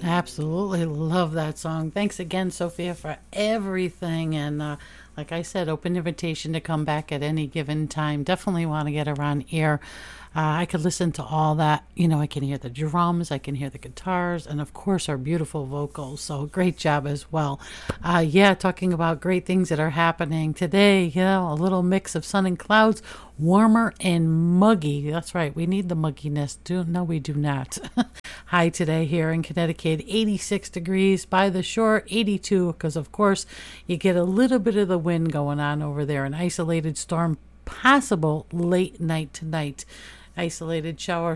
Absolutely love that song. Thanks again, Sophia, for everything. And like I said, open invitation to come back at any given time. Definitely want to get her on air. I could listen to all that. You know, I can hear the drums, I can hear the guitars, and of course, our beautiful vocals. So great job as well. Yeah, talking about great things that are happening today. You know, a little mix of sun and clouds, warmer and muggy. That's right. We need the mugginess. No, we do not. High today here in Connecticut, 86 degrees by the shore, 82 because, of course, you get a little bit of the wind going on over there. An isolated storm possible late night tonight. Isolated shower